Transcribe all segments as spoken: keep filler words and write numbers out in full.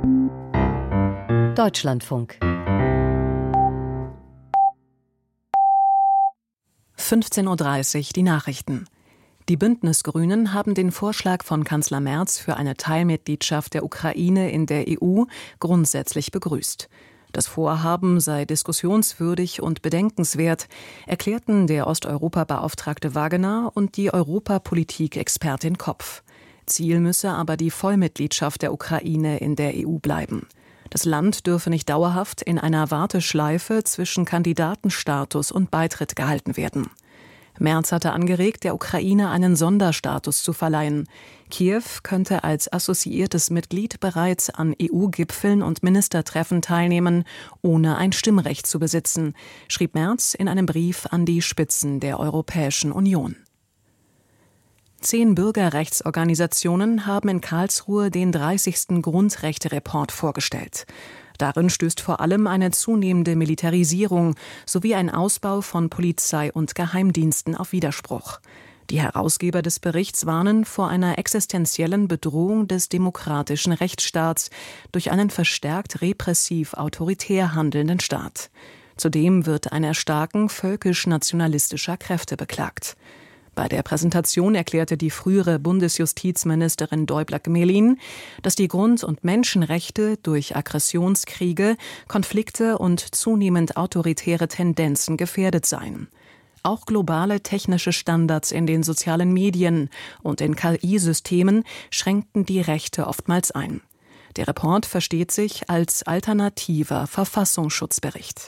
Deutschlandfunk. fünfzehn Uhr dreißig, die Nachrichten. Die Bündnisgrünen haben den Vorschlag von Kanzler Merz für eine Teilmitgliedschaft der Ukraine in der E U grundsätzlich begrüßt. Das Vorhaben sei diskussionswürdig und bedenkenswert, erklärten der Osteuropa-Beauftragte Wagener und die Europapolitik-Expertin Kopf. Ziel müsse aber die Vollmitgliedschaft der Ukraine in der E U bleiben. Das Land dürfe nicht dauerhaft in einer Warteschleife zwischen Kandidatenstatus und Beitritt gehalten werden. Merz hatte angeregt, der Ukraine einen Sonderstatus zu verleihen. Kiew könnte als assoziiertes Mitglied bereits an E U-Gipfeln und Ministertreffen teilnehmen, ohne ein Stimmrecht zu besitzen, schrieb Merz in einem Brief an die Spitzen der Europäischen Union. Zehn Bürgerrechtsorganisationen haben in Karlsruhe den dreißigsten Grundrechte-Report vorgestellt. Darin stößt vor allem eine zunehmende Militarisierung sowie ein Ausbau von Polizei und Geheimdiensten auf Widerspruch. Die Herausgeber des Berichts warnen vor einer existenziellen Bedrohung des demokratischen Rechtsstaats durch einen verstärkt repressiv-autoritär handelnden Staat. Zudem wird ein Erstarken völkisch-nationalistischer Kräfte beklagt. Bei der Präsentation erklärte die frühere Bundesjustizministerin Däubler-Gmelin, dass die Grund- und Menschenrechte durch Aggressionskriege, Konflikte und zunehmend autoritäre Tendenzen gefährdet seien. Auch globale technische Standards in den sozialen Medien und in K I-Systemen schränkten die Rechte oftmals ein. Der Report versteht sich als alternativer Verfassungsschutzbericht.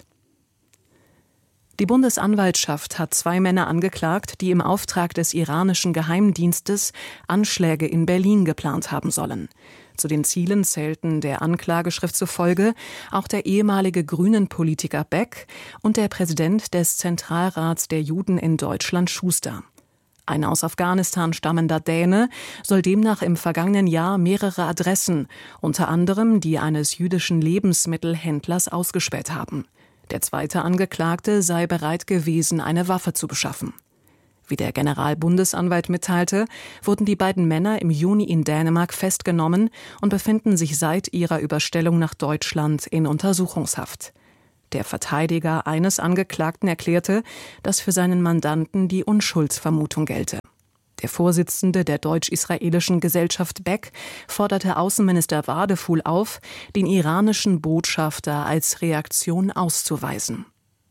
Die Bundesanwaltschaft hat zwei Männer angeklagt, die im Auftrag des iranischen Geheimdienstes Anschläge in Berlin geplant haben sollen. Zu den Zielen zählten der Anklageschrift zufolge auch der ehemalige Grünen-Politiker Beck und der Präsident des Zentralrats der Juden in Deutschland Schuster. Ein aus Afghanistan stammender Däne soll demnach im vergangenen Jahr mehrere Adressen, unter anderem die eines jüdischen Lebensmittelhändlers, ausgespäht haben. Der zweite Angeklagte sei bereit gewesen, eine Waffe zu beschaffen. Wie der Generalbundesanwalt mitteilte, wurden die beiden Männer im Juni in Dänemark festgenommen und befinden sich seit ihrer Überstellung nach Deutschland in Untersuchungshaft. Der Verteidiger eines Angeklagten erklärte, dass für seinen Mandanten die Unschuldsvermutung gelte. Der Vorsitzende der deutsch-israelischen Gesellschaft Beck forderte Außenminister Wadefuhl auf, den iranischen Botschafter als Reaktion auszuweisen.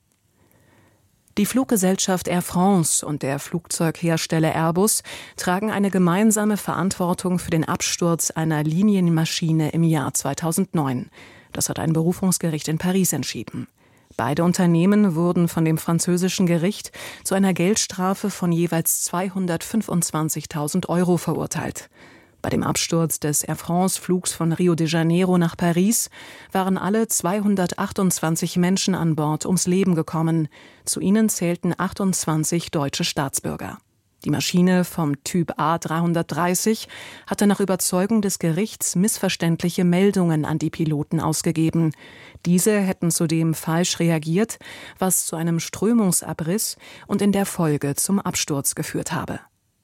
Die Fluggesellschaft Air France und der Flugzeughersteller Airbus tragen eine gemeinsame Verantwortung für den Absturz einer Linienmaschine im Jahr zweitausendneun. Das hat ein Berufungsgericht in Paris entschieden. Beide Unternehmen wurden von dem französischen Gericht zu einer Geldstrafe von jeweils zweihundertfünfundzwanzigtausend Euro verurteilt. Bei dem Absturz des Air France-Flugs von Rio de Janeiro nach Paris waren alle zweihundertachtundzwanzig Menschen an Bord ums Leben gekommen. Zu ihnen zählten achtundzwanzig deutsche Staatsbürger. Die Maschine vom Typ A dreihundertdreißig hatte nach Überzeugung des Gerichts missverständliche Meldungen an die Piloten ausgegeben. Diese hätten zudem falsch reagiert, was zu einem Strömungsabriss und in der Folge zum Absturz geführt habe.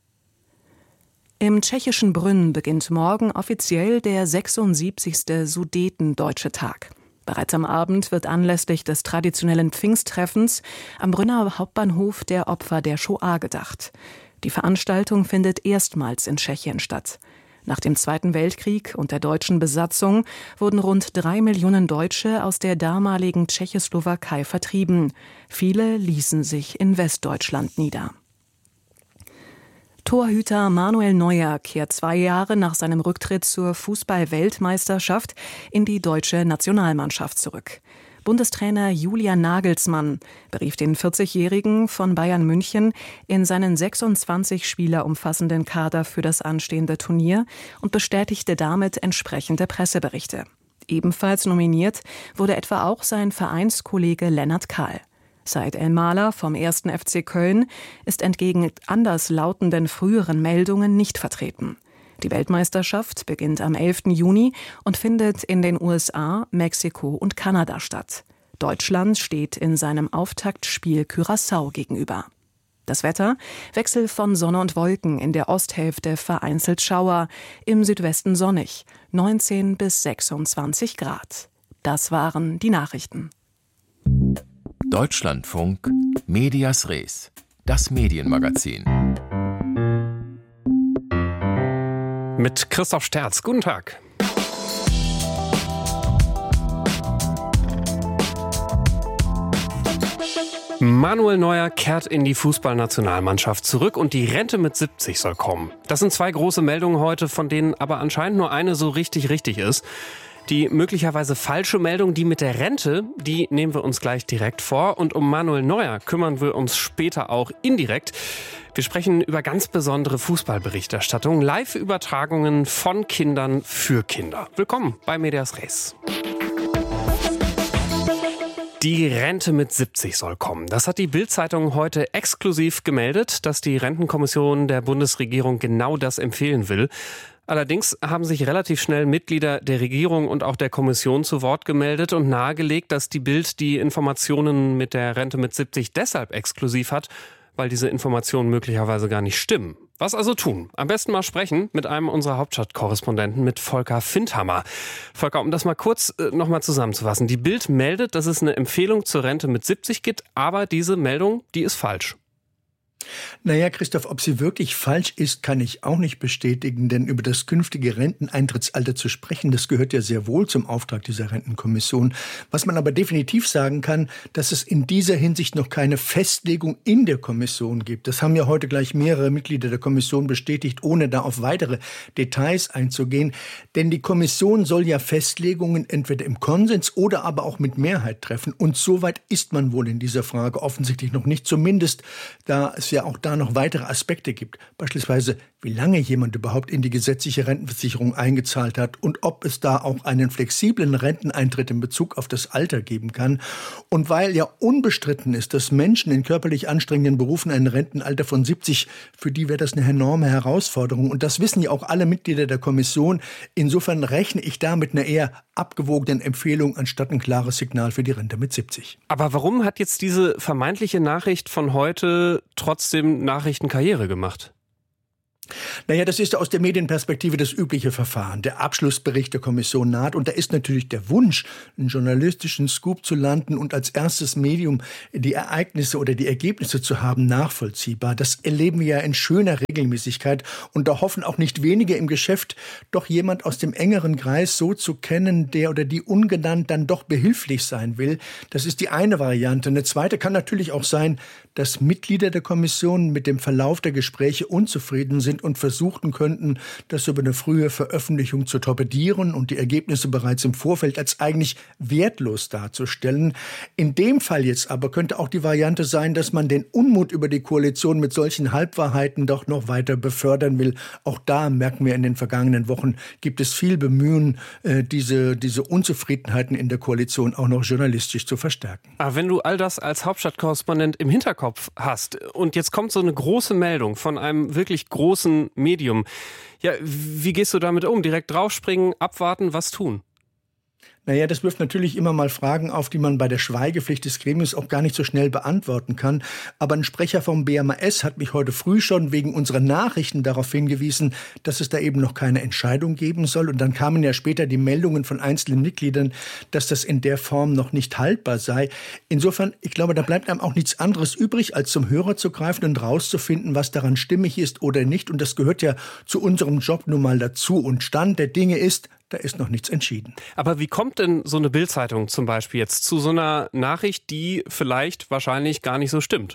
Im tschechischen Brünn beginnt morgen offiziell der sechsundsiebzigste Sudetendeutsche Tag. Bereits am Abend wird anlässlich des traditionellen Pfingsttreffens am Brünner Hauptbahnhof der Opfer der Shoah gedacht. Die Veranstaltung findet erstmals in Tschechien statt. Nach dem Zweiten Weltkrieg und der deutschen Besatzung wurden rund drei Millionen Deutsche aus der damaligen Tschechoslowakei vertrieben. Viele ließen sich in Westdeutschland nieder. Torhüter Manuel Neuer kehrt zwei Jahre nach seinem Rücktritt zur Fußball-Weltmeisterschaft in die deutsche Nationalmannschaft zurück. Bundestrainer Julian Nagelsmann berief den vierzigjährigen von Bayern München in seinen sechsundzwanzig Spieler umfassenden Kader für das anstehende Turnier und bestätigte damit entsprechende Presseberichte. Ebenfalls nominiert wurde etwa auch sein Vereinskollege Lennart Kahl. Said El-Mahler vom ersten F C Köln ist entgegen anderslautenden früheren Meldungen nicht vertreten. Die Weltmeisterschaft beginnt am elften Juni und findet in den U S A, Mexiko und Kanada statt. Deutschland steht in seinem Auftaktspiel Curaçao gegenüber. Das Wetter: Wechsel von Sonne und Wolken, in der Osthälfte vereinzelt Schauer, im Südwesten sonnig, neunzehn bis sechsundzwanzig Grad. Das waren die Nachrichten. Deutschlandfunk Medias Res, das Medienmagazin. Mit Christoph Sterz. Guten Tag. Manuel Neuer kehrt in die Fußballnationalmannschaft zurück und die Rente mit siebzig soll kommen. Das sind zwei große Meldungen heute, von denen aber anscheinend nur eine so richtig richtig ist. Die möglicherweise falsche Meldung, die mit der Rente, die nehmen wir uns gleich direkt vor. Und um Manuel Neuer kümmern wir uns später auch indirekt. Wir sprechen über ganz besondere Fußballberichterstattung, Live-Übertragungen von Kindern für Kinder. Willkommen bei Medias Res. Die Rente mit siebzig soll kommen. Das hat die Bild-Zeitung heute exklusiv gemeldet, dass die Rentenkommission der Bundesregierung genau das empfehlen will. Allerdings haben sich relativ schnell Mitglieder der Regierung und auch der Kommission zu Wort gemeldet und nahegelegt, dass die Bild die Informationen mit der Rente mit siebzig deshalb exklusiv hat, weil diese Informationen möglicherweise gar nicht stimmen. Was also tun? Am besten mal sprechen mit einem unserer Hauptstadtkorrespondenten, mit Volker Findhammer. Volker, um das mal kurz äh, nochmal zusammenzufassen. Die Bild meldet, dass es eine Empfehlung zur Rente mit siebzig gibt, aber diese Meldung, die ist falsch. Naja, Christoph, ob sie wirklich falsch ist, kann ich auch nicht bestätigen, denn über das künftige Renteneintrittsalter zu sprechen, das gehört ja sehr wohl zum Auftrag dieser Rentenkommission. Was man aber definitiv sagen kann, dass es in dieser Hinsicht noch keine Festlegung in der Kommission gibt. Das haben ja heute gleich mehrere Mitglieder der Kommission bestätigt, ohne da auf weitere Details einzugehen. Denn die Kommission soll ja Festlegungen entweder im Konsens oder aber auch mit Mehrheit treffen. Und soweit ist man wohl in dieser Frage offensichtlich noch nicht, zumindest da es ja auch da noch weitere Aspekte gibt. Beispielsweise, wie lange jemand überhaupt in die gesetzliche Rentenversicherung eingezahlt hat und ob es da auch einen flexiblen Renteneintritt in Bezug auf das Alter geben kann. Und weil ja unbestritten ist, dass Menschen in körperlich anstrengenden Berufen ein Rentenalter von siebzig, für die wäre das eine enorme Herausforderung. Und das wissen ja auch alle Mitglieder der Kommission. Insofern rechne ich da mit einer eher abgewogenen Empfehlung anstatt ein klares Signal für die Rente mit siebzig. Aber warum hat jetzt diese vermeintliche Nachricht von heute trotzdem Nachrichtenkarriere gemacht? Naja, das ist aus der Medienperspektive das übliche Verfahren. Der Abschlussbericht der Kommission naht und da ist natürlich der Wunsch, einen journalistischen Scoop zu landen und als erstes Medium die Ereignisse oder die Ergebnisse zu haben, nachvollziehbar. Das erleben wir ja in schöner Regelmäßigkeit und da hoffen auch nicht wenige im Geschäft, doch jemand aus dem engeren Kreis so zu kennen, der oder die ungenannt dann doch behilflich sein will. Das ist die eine Variante. Eine zweite kann natürlich auch sein, dass Mitglieder der Kommission mit dem Verlauf der Gespräche unzufrieden sind und versuchten könnten, das über eine frühe Veröffentlichung zu torpedieren und die Ergebnisse bereits im Vorfeld als eigentlich wertlos darzustellen. In dem Fall jetzt aber könnte auch die Variante sein, dass man den Unmut über die Koalition mit solchen Halbwahrheiten doch noch weiter befördern will. Auch da merken wir in den vergangenen Wochen, gibt es viel Bemühen, diese, diese Unzufriedenheiten in der Koalition auch noch journalistisch zu verstärken. Aber wenn du all das als Hauptstadtkorrespondent im Hinterkopf hast und jetzt kommt so eine große Meldung von einem wirklich großen Medium. Ja, wie gehst du damit um? Direkt draufspringen, abwarten, was tun? Naja, das wirft natürlich immer mal Fragen auf, die man bei der Schweigepflicht des Gremiums auch gar nicht so schnell beantworten kann. Aber ein Sprecher vom B M A S hat mich heute früh schon wegen unserer Nachrichten darauf hingewiesen, dass es da eben noch keine Entscheidung geben soll. Und dann kamen ja später die Meldungen von einzelnen Mitgliedern, dass das in der Form noch nicht haltbar sei. Insofern, ich glaube, da bleibt einem auch nichts anderes übrig, als zum Hörer zu greifen und rauszufinden, was daran stimmig ist oder nicht. Und das gehört ja zu unserem Job nun mal dazu. Und Stand der Dinge ist, da ist noch nichts entschieden. Aber wie kommt denn so eine Bild-Zeitung zum Beispiel jetzt zu so einer Nachricht, die vielleicht wahrscheinlich gar nicht so stimmt?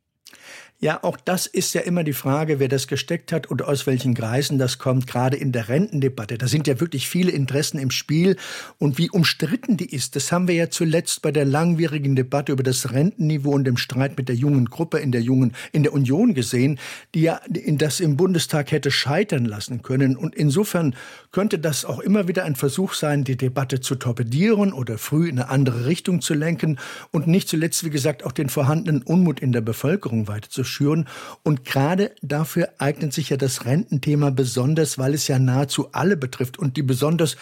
Ja, auch das ist ja immer die Frage, wer das gesteckt hat und aus welchen Kreisen das kommt, gerade in der Rentendebatte. Da sind ja wirklich viele Interessen im Spiel und wie umstritten die ist, das haben wir ja zuletzt bei der langwierigen Debatte über das Rentenniveau und dem Streit mit der jungen Gruppe in der jungen, in der Union gesehen, die ja in das im Bundestag hätte scheitern lassen können. Und insofern könnte das auch immer wieder ein Versuch sein, die Debatte zu torpedieren oder früh in eine andere Richtung zu lenken und nicht zuletzt, wie gesagt, auch den vorhandenen Unmut in der Bevölkerung weiterzuschüren. Und gerade dafür eignet sich ja das Rententhema besonders, weil es ja nahezu alle betrifft und die besonders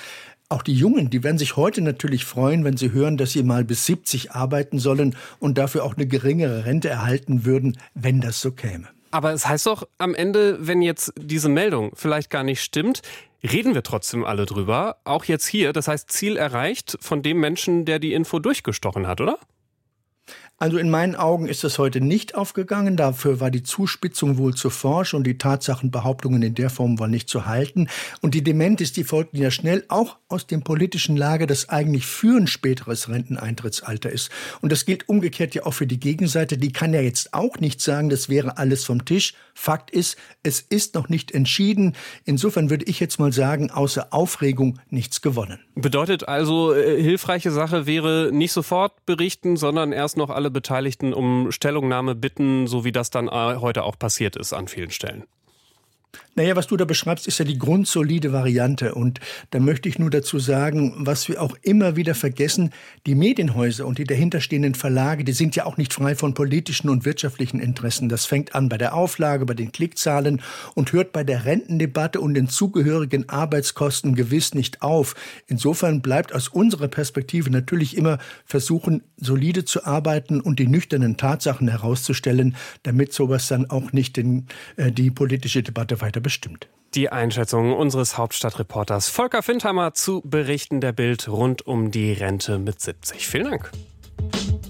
Auch die Jungen, die werden sich heute natürlich freuen, wenn sie hören, dass sie mal bis siebzig arbeiten sollen und dafür auch eine geringere Rente erhalten würden, wenn das so käme. Aber es heißt doch am Ende, wenn jetzt diese Meldung vielleicht gar nicht stimmt, reden wir trotzdem alle drüber, auch jetzt hier. Das heißt, Ziel erreicht von dem Menschen, der die Info durchgestochen hat, oder? Also in meinen Augen ist das heute nicht aufgegangen. Dafür war die Zuspitzung wohl zu forsch und die Tatsachenbehauptungen in der Form waren nicht zu halten. Und die Dementis, die folgten ja schnell auch aus dem politischen Lager, das eigentlich für ein späteres Renteneintrittsalter ist. Und das gilt umgekehrt ja auch für die Gegenseite. Die kann ja jetzt auch nicht sagen, das wäre alles vom Tisch. Fakt ist, es ist noch nicht entschieden. Insofern würde ich jetzt mal sagen, außer Aufregung nichts gewonnen. Bedeutet also, äh, hilfreiche Sache wäre nicht sofort berichten, sondern erst noch alle Beteiligten um Stellungnahme bitten, so wie das dann heute auch passiert ist an vielen Stellen. Naja, was du da beschreibst, ist ja die grundsolide Variante. Und da möchte ich nur dazu sagen, was wir auch immer wieder vergessen, die Medienhäuser und die dahinterstehenden Verlage, die sind ja auch nicht frei von politischen und wirtschaftlichen Interessen. Das fängt an bei der Auflage, bei den Klickzahlen und hört bei der Rentendebatte und den zugehörigen Arbeitskosten gewiss nicht auf. Insofern bleibt aus unserer Perspektive natürlich immer versuchen, solide zu arbeiten und die nüchternen Tatsachen herauszustellen, damit sowas dann auch nicht den, äh, die politische Debatte weiter bestimmt. Die Einschätzung unseres Hauptstadtreporters Volker Findhammer zu Berichten der Bild rund um die Rente mit siebzig. Vielen Dank.